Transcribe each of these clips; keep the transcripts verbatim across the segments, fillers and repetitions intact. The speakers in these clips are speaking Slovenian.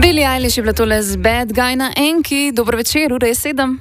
Billie Eilish je bila tole z Bad Guy na Enki. Dobro večer, ura je sedem.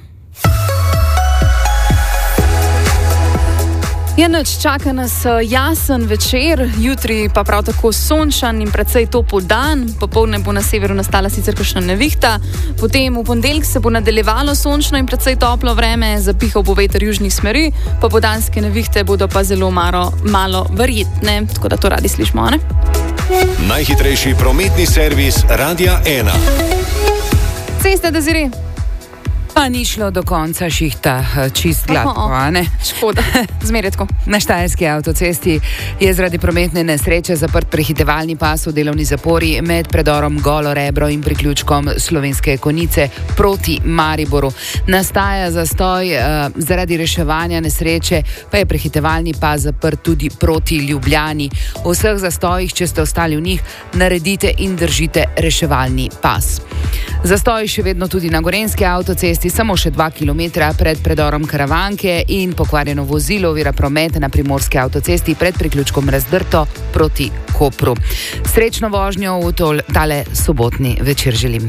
Ja, noč čaka nas jasen večer, jutri pa prav tako sončan in precej topel dan. Popoldne bo na severu nastala sicer kakšna nevihta, potem v ponedeljek se bo nadaljevalo sončno in precej toplo vreme, zapihal bo veter južnih smeri, popoldanske nevihte bodo pa zelo malo, malo verjetne, tako da to radi slišimo, ne? Najhitrejši prometni servis Radia ena. Ceste, da ziri. Pa ni šlo do konca šihta čist gladko, a ne? Škoda, zmeraj tako. Na Štajerski avtocesti je zaradi prometne nesreče zaprt prehitevalni pas v delovni zapori med predorom Golo Rebro in priključkom Slovenske Konjice proti Mariboru. Nastaja zastoj uh, zaradi reševanja nesreče, pa je prehitevalni pas zaprt tudi proti Ljubljani. V vseh zastojih, če ste ostali v njih, naredite in držite reševalni pas. Zastoj še vedno tudi na Gorenjski avtocesti, samo še dva kilometra pred predorom Karavanke in pokvarjeno vozilo ovira promet na Primorski avtocesti pred priključkom Razdrto proti Kopru. Srečno vožnjo v tol, tale sobotni večer želim.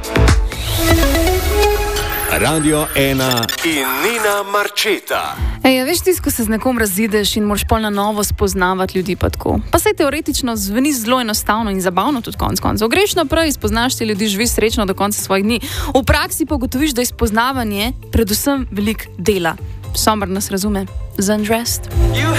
Radio ena in Nina Marčeta. Ej, veš ti, ko se z nekom razideš in moraš pol na novo spoznavati ljudi pa tako. Pa saj teoretično zveni zelo enostavno in zabavno tudi konc koncev. Greš naprej, spoznaš te ljudi, živiš srečno do konca svojih dni. V praksi pa ugotoviš, da je spoznavanje predvsem velik dela. Sommer nas razume. Zundressed.